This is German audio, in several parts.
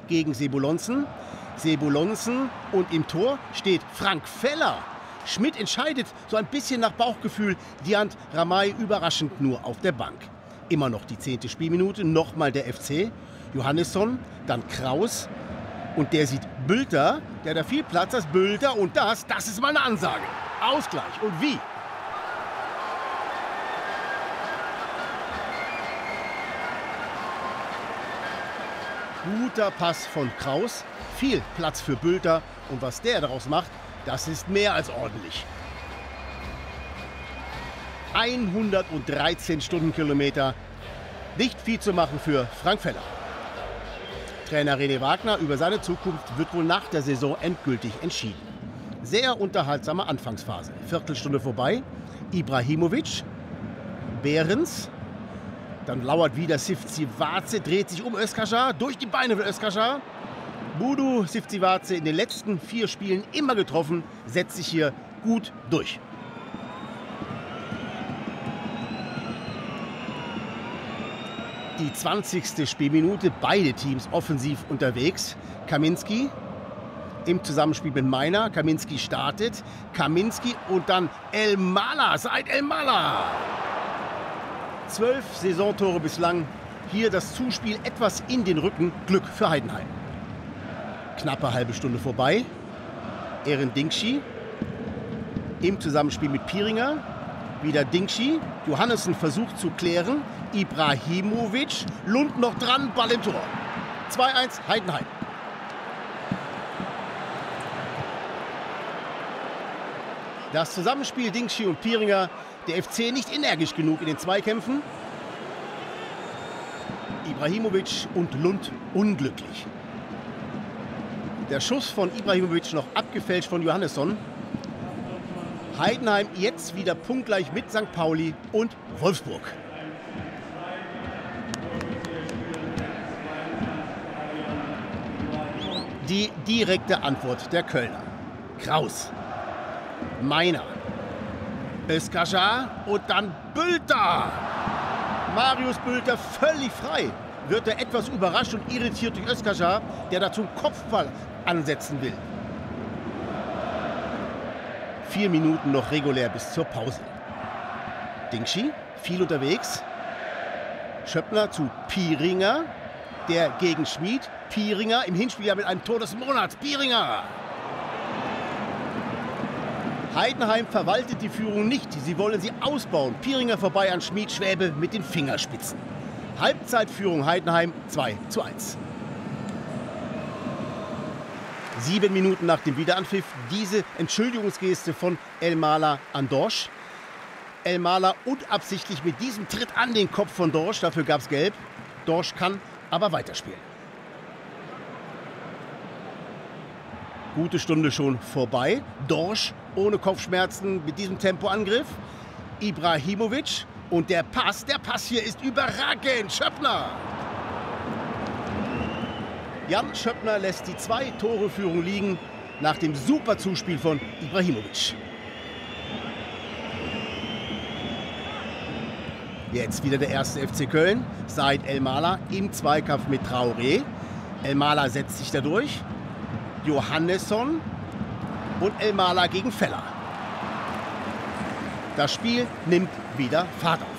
gegen Sebulonsen. Sebulonsen und im Tor steht Frank Feller. Schmidt entscheidet so ein bisschen nach Bauchgefühl. Diant Ramay überraschend nur auf der Bank. Immer noch die 10. Spielminute, nochmal der FC. Johannesson, dann Kraus. Und der sieht Bülter, der da viel Platz hat. Bülter und das ist mal eine Ansage. Ausgleich. Und wie? Guter Pass von Kraus. Viel Platz für Bülter. Und was der daraus macht, das ist mehr als ordentlich. 113 Stundenkilometer. Nicht viel zu machen für Frank Feller. Trainer René Wagner über seine Zukunft wird wohl nach der Saison endgültig entschieden. Sehr unterhaltsame Anfangsphase. Viertelstunde vorbei. Ibrahimovic. Behrens. Dann lauert wieder Sivcivace, dreht sich um Özcajar. Durch die Beine von Özcajar. Budu Sivcivace in den letzten 4 Spielen immer getroffen. Setzt sich hier gut durch. Die 20. Spielminute, beide Teams offensiv unterwegs. Kaminski im Zusammenspiel mit Meiner. Kaminski startet. Kaminski und dann Elmala, Said Elmala. 12 Saisontore bislang. Hier das Zuspiel etwas in den Rücken. Glück für Heidenheim. Knappe halbe Stunde vorbei. Eren Dinkshi im Zusammenspiel mit Piringer. Wieder Dinkshi. Johannessen versucht zu klären. Ibrahimovic. Lund noch dran. Ball im Tor. 2-1 Heidenheim. Das Zusammenspiel Dinkshi und Piringer. Der FC nicht energisch genug in den Zweikämpfen. Ibrahimovic und Lund unglücklich. Der Schuss von Ibrahimovic noch abgefälscht von Johannesson. Heidenheim jetzt wieder punktgleich mit St. Pauli und Wolfsburg. Die direkte Antwort der Kölner. Kraus. Meiner. Özcajar und dann Bülter. Marius Bülter völlig frei. Wird er etwas überrascht und irritiert durch Özcajar, der da zum Kopfball ansetzen will. 4 Minuten noch regulär bis zur Pause. Dinkshi, viel unterwegs. Schöppner zu Piringer, der gegen Schmid. Piringer im Hinspiel ja mit einem Tor des Monats. Piringer! Heidenheim verwaltet die Führung nicht. Sie wollen sie ausbauen. Piringer vorbei an Schmid, Schwäbe mit den Fingerspitzen. Halbzeitführung Heidenheim 2:1. 7 Minuten nach dem Wiederanpfiff diese Entschuldigungsgeste von Elmala an Dorsch. Elmala unabsichtlich mit diesem Tritt an den Kopf von Dorsch. Dafür gab es Gelb. Dorsch kann aber weiterspielen. Gute Stunde schon vorbei. Dorsch ohne Kopfschmerzen mit diesem Tempoangriff. Ibrahimovic und der Pass hier ist überragend. Schöppner. Jan Schöppner lässt die 2-Tore-Führung liegen nach dem super Zuspiel von Ibrahimovic. Jetzt wieder der erste FC Köln. Said Elmala im Zweikampf mit Traoré. Elmala setzt sich da durch. Johannesson und Elmala gegen Feller. Das Spiel nimmt wieder Fahrt auf.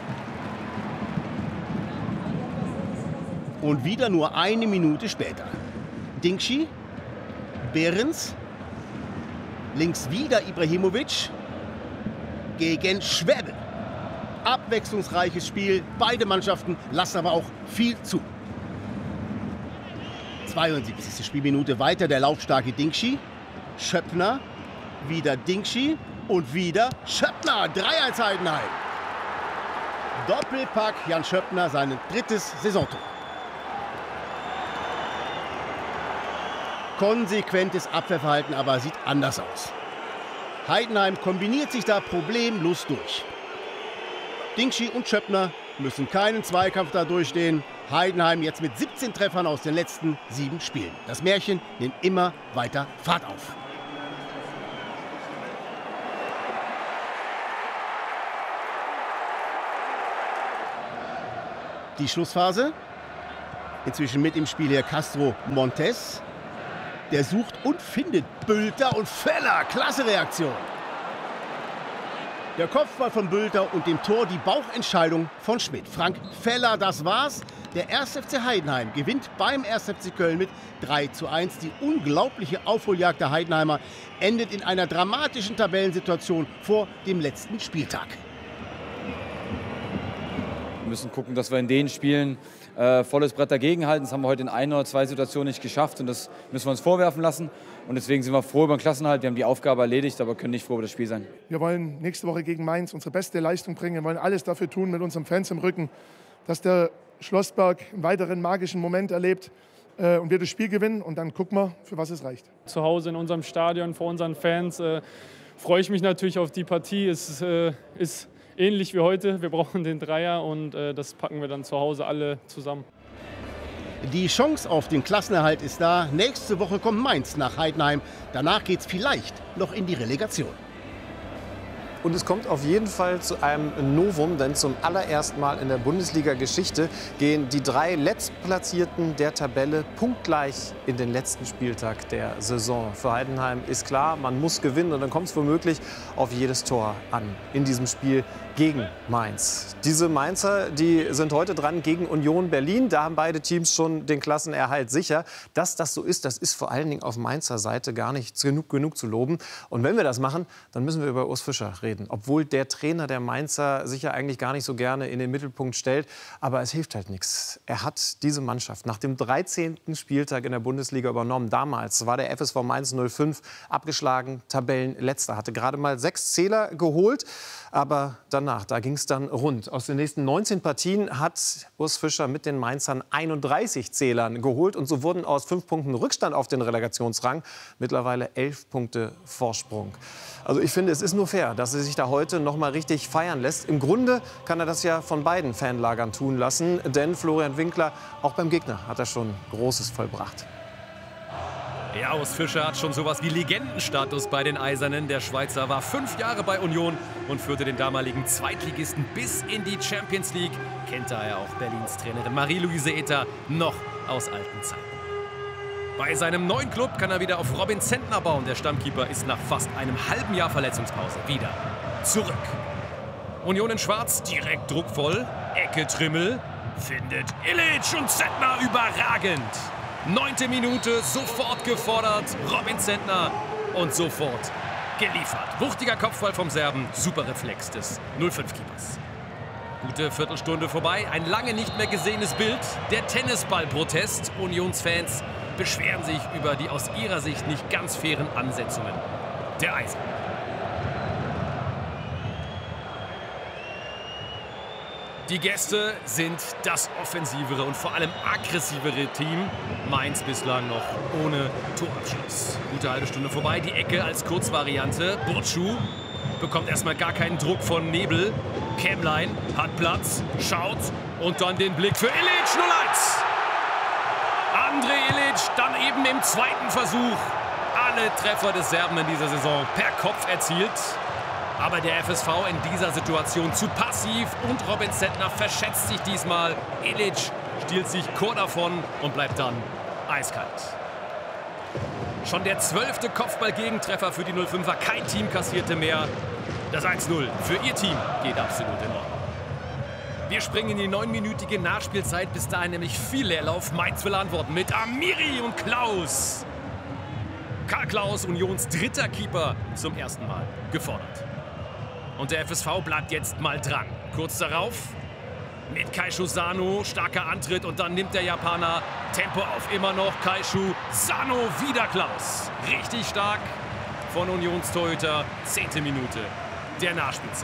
Und wieder nur 1 Minute später. Dinkshi, Behrens, links wieder Ibrahimovic gegen Schwäbe. Abwechslungsreiches Spiel. Beide Mannschaften lassen aber auch viel zu. 72. Spielminute weiter der laufstarke Dinkshi. Schöppner, wieder Dinkshi und wieder Schöppner. 3-1 Heidenheim. Doppelpack Jan Schöppner, sein 3. Saisontor. Konsequentes Abwehrverhalten, aber sieht anders aus. Heidenheim kombiniert sich da problemlos durch. Dinkshi und Schöppner müssen keinen Zweikampf da durchstehen. Heidenheim jetzt mit 17 Treffern aus den letzten 7 Spielen. Das Märchen nimmt immer weiter Fahrt auf. Die Schlussphase. Inzwischen mit im Spiel hier Castro Montes. Der sucht und findet Bülter und Feller. Klasse Reaktion. Der Kopfball von Bülter und dem Tor die Bauchentscheidung von Schmidt. Frank Feller, das war's. Der 1. FC Heidenheim gewinnt beim 1. FC Köln mit 3:1. Die unglaubliche Aufholjagd der Heidenheimer endet in einer dramatischen Tabellensituation vor dem letzten Spieltag. Wir müssen gucken, dass wir in den Spielen volles Brett dagegenhalten. Das haben wir heute in 1 oder 2 Situationen nicht geschafft und das müssen wir uns vorwerfen lassen. Und deswegen sind wir froh über den Klassenerhalt. Wir haben die Aufgabe erledigt, aber können nicht froh über das Spiel sein. Wir wollen nächste Woche gegen Mainz unsere beste Leistung bringen. Wir wollen alles dafür tun mit unseren Fans im Rücken, dass der Schlossberg einen weiteren magischen Moment erlebt und wir das Spiel gewinnen. Und dann gucken wir, für was es reicht. Zu Hause in unserem Stadion vor unseren Fans freue ich mich natürlich auf die Partie. Es ist ähnlich wie heute. Wir brauchen den Dreier und das packen wir dann zu Hause alle zusammen. Die Chance auf den Klassenerhalt ist da. Nächste Woche kommt Mainz nach Heidenheim. Danach geht es vielleicht noch in die Relegation. Und es kommt auf jeden Fall zu einem Novum, denn zum allerersten Mal in der Bundesliga-Geschichte gehen die 3 Letztplatzierten der Tabelle punktgleich in den letzten Spieltag der Saison. Für Heidenheim ist klar, man muss gewinnen und dann kommt es womöglich auf jedes Tor an in diesem Spiel gegen Mainz. Diese Mainzer, die sind heute dran gegen Union Berlin. Da haben beide Teams schon den Klassenerhalt sicher. Dass das so ist, das ist vor allen Dingen auf Mainzer Seite gar nicht genug zu loben. Und wenn wir das machen, dann müssen wir über Urs Fischer reden. Obwohl der Trainer der Mainzer sich ja eigentlich gar nicht so gerne in den Mittelpunkt stellt. Aber es hilft halt nichts. Er hat diese Mannschaft nach dem 13. Spieltag in der Bundesliga übernommen. Damals war der FSV Mainz 05 abgeschlagen, Tabellenletzter. Hatte gerade mal 6 Zähler geholt. Aber danach, da ging es dann rund. Aus den nächsten 19 Partien hat Urs Fischer mit den Mainzern 31 Zählern geholt. Und so wurden aus 5 Punkten Rückstand auf den Relegationsrang mittlerweile 11 Punkte Vorsprung. Also ich finde, es ist nur fair, dass er sich da heute noch mal richtig feiern lässt. Im Grunde kann er das ja von beiden Fanlagern tun lassen. Denn Florian Winkler, auch beim Gegner, hat er schon Großes vollbracht. Ja, Urs Fischer hat schon sowas wie Legendenstatus bei den Eisernen. Der Schweizer war 5 Jahre bei Union und führte den damaligen Zweitligisten bis in die Champions League. Kennt daher auch Berlins Trainerin Marie-Louise Ether noch aus alten Zeiten. Bei seinem neuen Club kann er wieder auf Robin Zentner bauen. Der Stammkeeper ist nach fast einem halben Jahr Verletzungspause wieder zurück. Union in Schwarz, direkt druckvoll. Ecke Trimmel, findet Ilic und Zentner überragend. 9. Minute, sofort gefordert, Robin Zentner und sofort geliefert. Wuchtiger Kopfball vom Serben, super Reflex des 05-Keepers. Gute Viertelstunde vorbei, ein lange nicht mehr gesehenes Bild. Der Tennisball-Protest. Unionsfans beschweren sich über die aus ihrer Sicht nicht ganz fairen Ansetzungen der Eisernen. Die Gäste sind das offensivere und vor allem aggressivere Team. Mainz bislang noch ohne Torabschluss. Gute halbe Stunde vorbei, die Ecke als Kurzvariante. Burcu bekommt erstmal gar keinen Druck von Nebel. Kämlein hat Platz, schaut und dann den Blick für Ilic, 0:1. André Ilic dann eben im zweiten Versuch. Alle Treffer des Serben in dieser Saison per Kopf erzielt. Aber der FSV in dieser Situation zu passiv und Robin Zentner verschätzt sich diesmal. Ilic stiehlt sich Chor davon und bleibt dann eiskalt. Schon der 12. Kopfball-Gegentreffer für die 05er. Kein Team kassierte mehr. Das 1:0 für ihr Team geht absolut in Ordnung. Wir springen in die 9-minütige Nachspielzeit. Bis dahin nämlich viel Leerlauf. Mainz will antworten mit Amiri und Klaus. Karl Klaus, Unions 3. Keeper, zum ersten Mal gefordert. Und der FSV bleibt jetzt mal dran. Kurz darauf mit Kaishu Sano, starker Antritt und dann nimmt der Japaner Tempo auf, immer noch Kaishu Sano, wieder Klaus. Richtig stark von Unionstorhüter, 10. Minute der Nachspielzeit.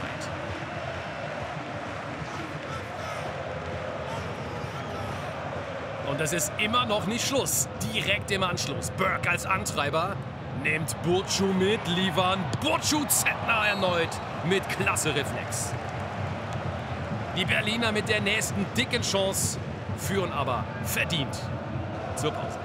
Und es ist immer noch nicht Schluss. Direkt im Anschluss. Burke als Antreiber nimmt Burcu mit, liefern Burcu Zentner erneut mit klasse Reflex. Die Berliner mit der nächsten dicken Chance führen aber verdient zur Pause.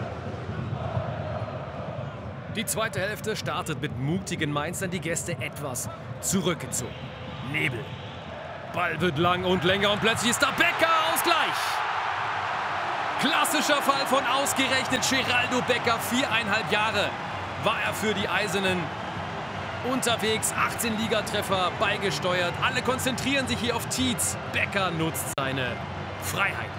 Die zweite Hälfte startet mit mutigen Mainzern, die Gäste etwas zurückgezogen. Nebel. Ball wird lang und länger und plötzlich ist da Becker, Ausgleich. Klassischer Fall von ausgerechnet Geraldo Becker. 4,5 Jahre war er für die Eisernen unterwegs. 18 Ligatreffer beigesteuert. Alle konzentrieren sich hier auf Tietz. Becker nutzt seine Freiheit.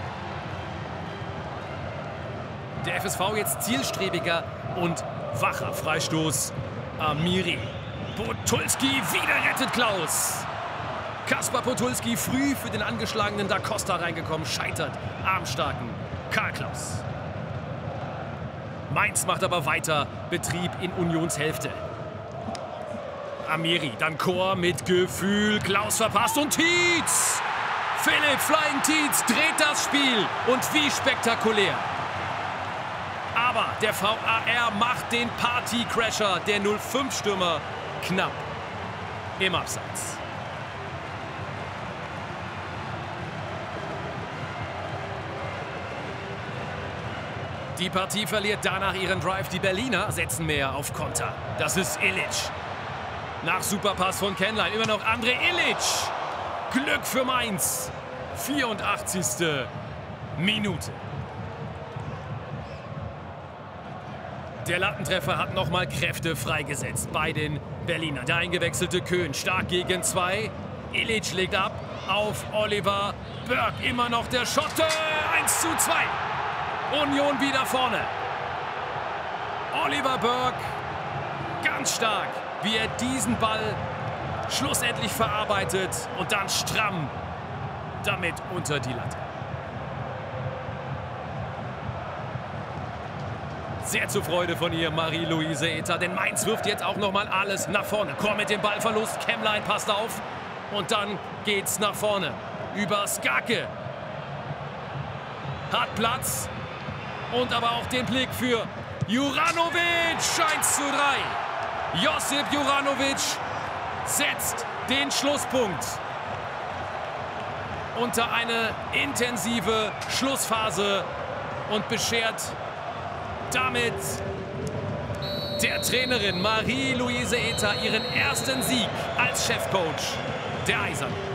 Der FSV jetzt zielstrebiger und wacher. Freistoß Amiri. Podolski wieder rettet Klaus. Kaspar Podolski früh für den angeschlagenen Da Costa reingekommen. Scheitert am starken Karl Klaus. Mainz macht aber weiter Betrieb in Unionshälfte. Amiri, dann Chor mit Gefühl. Klaus verpasst und Tietz. Philipp Flying Tietz dreht das Spiel. Und wie spektakulär. Aber der VAR macht den Party-Crasher, der 05-Stürmer, knapp im Abseits. Die Partie verliert danach ihren Drive. Die Berliner setzen mehr auf Konter. Das ist Ilic. Nach Superpass von Kenlein immer noch André Ilic. Glück für Mainz. 84. Minute. Der Lattentreffer hat nochmal Kräfte freigesetzt bei den Berlinern. Der eingewechselte Köhn stark gegen 2. Ilic legt ab auf Oliver Burke. Immer noch der Schotte. 1:2. Union wieder vorne. Oliver Burke, ganz stark, wie er diesen Ball schlussendlich verarbeitet und dann stramm damit unter die Latte. Sehr zur Freude von ihr Marie-Louise Eta, denn Mainz wirft jetzt auch noch mal alles nach vorne. Chor mit dem Ballverlust, Kemlein passt auf und dann geht's nach vorne über Skake. Hat Platz. Und aber auch den Blick für Juranovic. 1:3. Josip Juranovic setzt den Schlusspunkt unter eine intensive Schlussphase und beschert damit der Trainerin Marie-Louise Eta ihren ersten Sieg als Chefcoach der Eisernen.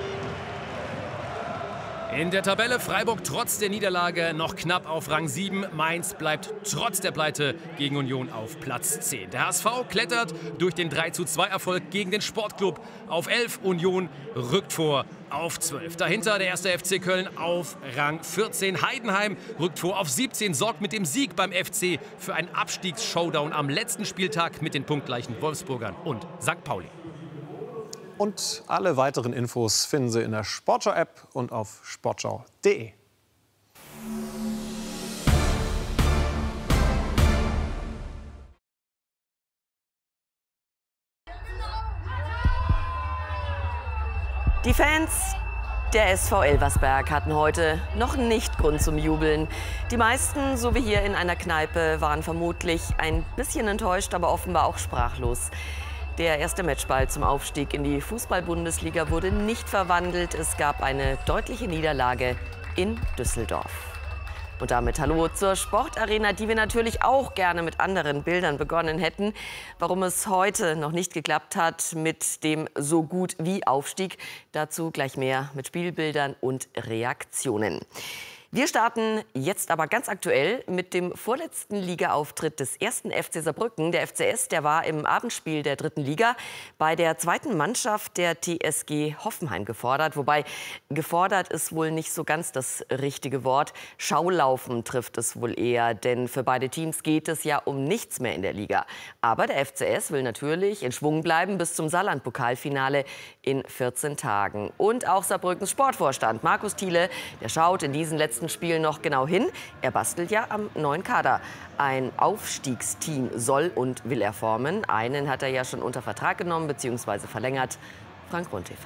In der Tabelle Freiburg trotz der Niederlage noch knapp auf Rang 7. Mainz bleibt trotz der Pleite gegen Union auf Platz 10. Der HSV klettert durch den 3:2-Erfolg gegen den Sportclub auf 11. Union rückt vor auf 12. Dahinter der 1. FC Köln auf Rang 14. Heidenheim rückt vor auf 17, sorgt mit dem Sieg beim FC für einen Abstiegsshowdown am letzten Spieltag mit den punktgleichen Wolfsburgern und St. Pauli. Und alle weiteren Infos finden Sie in der Sportschau-App und auf sportschau.de. Die Fans der SV Elversberg hatten heute noch nicht Grund zum Jubeln. Die meisten, so wie hier in einer Kneipe, waren vermutlich ein bisschen enttäuscht, aber offenbar auch sprachlos. Der erste Matchball zum Aufstieg in die Fußball-Bundesliga wurde nicht verwandelt. Es gab eine deutliche Niederlage in Düsseldorf. Und damit hallo zur Sportarena, die wir natürlich auch gerne mit anderen Bildern begonnen hätten. Warum es heute noch nicht geklappt hat mit dem so gut wie Aufstieg, dazu gleich mehr mit Spielbildern und Reaktionen. Wir starten jetzt aber ganz aktuell mit dem vorletzten Ligaauftritt des 1. FC Saarbrücken. Der FCS, der war im Abendspiel der 3. Liga bei der zweiten Mannschaft der TSG Hoffenheim gefordert. Wobei gefordert ist wohl nicht so ganz das richtige Wort. Schaulaufen trifft es wohl eher, denn für beide Teams geht es ja um nichts mehr in der Liga. Aber der FCS will natürlich in Schwung bleiben bis zum Saarland-Pokalfinale in 14 Tagen. Und auch Saarbrückens Sportvorstand Markus Thiele, der schaut in diesen letzten Spielen noch genau hin. Er bastelt ja am neuen Kader. Ein Aufstiegsteam soll und will er formen. Einen hat er ja schon unter Vertrag genommen bzw. verlängert. Frank Rundhofer.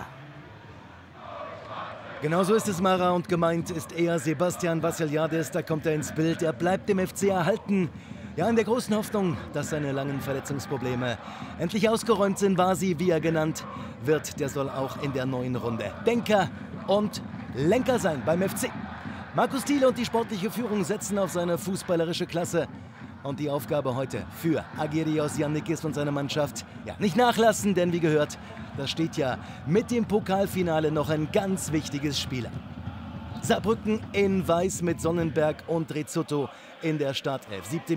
Genau so ist es, Mara. Und gemeint ist eher Sebastian Vassiliadis. Da kommt er ins Bild. Er bleibt dem FC erhalten. Ja, in der großen Hoffnung, dass seine langen Verletzungsprobleme endlich ausgeräumt sind, war sie, wie er genannt wird. Der soll auch in der neuen Runde Denker und Lenker sein beim FC. Markus Thiele und die sportliche Führung setzen auf seine fußballerische Klasse. Und die Aufgabe heute für Agirios Yannikis und seine Mannschaft, ja, nicht nachlassen, denn wie gehört, da steht ja mit dem Pokalfinale noch ein ganz wichtiges Spiel an. Saarbrücken in Weiß mit Sonnenberg und Rizzuto in der Startelf. 7.